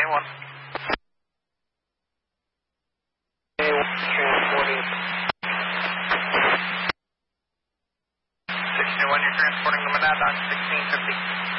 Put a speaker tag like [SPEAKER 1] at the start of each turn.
[SPEAKER 1] 691.
[SPEAKER 2] Transporting.
[SPEAKER 1] 621, you're transporting the Monadnock 1650.